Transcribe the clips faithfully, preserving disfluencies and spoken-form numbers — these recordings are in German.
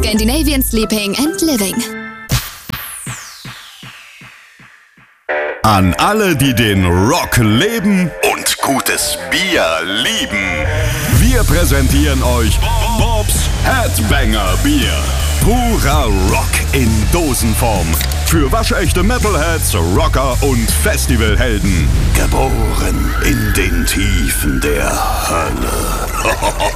Scandinavian Sleeping and Living. An alle, die den Rock leben und gutes Bier lieben. Wir präsentieren euch Bob's Headbanger Bier. Purer Rock in Dosenform. Für waschechte Metalheads, Rocker und Festivalhelden. Geboren in den Tiefen der Hölle.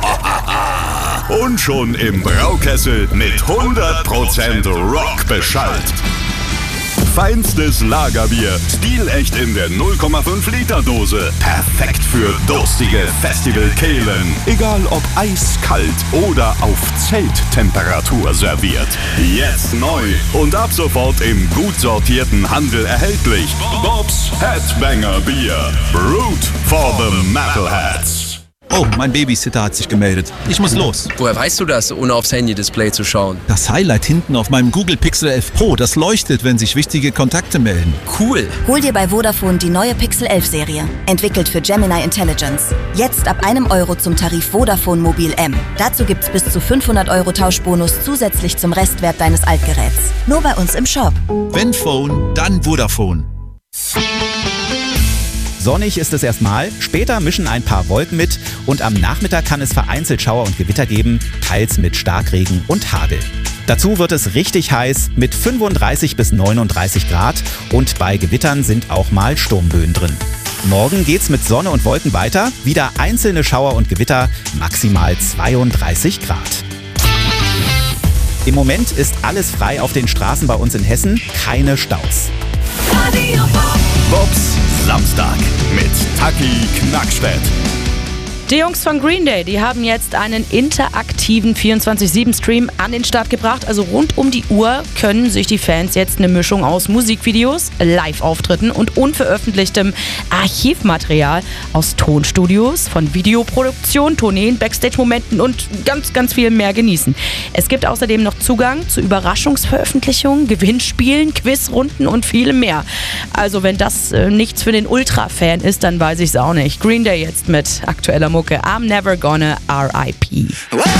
Und schon im Braukessel mit hundert Prozent Rock beschallt. Feinstes Lagerbier, stilecht in der null Komma fünf Liter Dose. Perfekt für durstige Festivalkehlen. Egal ob eiskalt oder auf Zelttemperatur serviert. Jetzt neu und ab sofort im gut sortierten Handel erhältlich. Bob's Headbanger Bier. Brewed for the Metalheads. Oh, mein Babysitter hat sich gemeldet. Ich muss los. Woher weißt du das, ohne aufs Handy-Display zu schauen? Das Highlight hinten auf meinem Google Pixel elf Pro, das leuchtet, wenn sich wichtige Kontakte melden. Cool. Hol dir bei Vodafone die neue Pixel elf Serie. Entwickelt für Gemini Intelligence. Jetzt ab einem Euro zum Tarif Vodafone Mobil M. Dazu gibt's bis zu fünfhundert Euro Tauschbonus zusätzlich zum Restwert deines Altgeräts. Nur bei uns im Shop. Wenn Phone, dann Vodafone. Sonnig ist es erstmal, später mischen ein paar Wolken mit und am Nachmittag kann es vereinzelt Schauer und Gewitter geben, teils mit Starkregen und Hagel. Dazu wird es richtig heiß mit fünfunddreißig bis neununddreißig Grad und bei Gewittern sind auch mal Sturmböen drin. Morgen geht's mit Sonne und Wolken weiter, wieder einzelne Schauer und Gewitter, maximal zweiunddreißig Grad. Im Moment ist alles frei auf den Straßen bei uns in Hessen, keine Staus. Bob's Samstag mit Taki Knackstedt. Die Jungs von Green Day, die haben jetzt einen interaktiven vierundzwanzig sieben Stream an den Start gebracht. Also rund um die Uhr können sich die Fans jetzt eine Mischung aus Musikvideos, Live-Auftritten und unveröffentlichtem Archivmaterial aus Tonstudios, von Videoproduktion, Tourneen, Backstage-Momenten und ganz, ganz viel mehr genießen. Es gibt außerdem noch Zugang zu Überraschungsveröffentlichungen, Gewinnspielen, Quizrunden und vielem mehr. Also wenn das äh, nichts für den Ultra-Fan ist, dann weiß ich es auch nicht. Green Day jetzt mit aktueller Mucke I'm Never Gonna R I P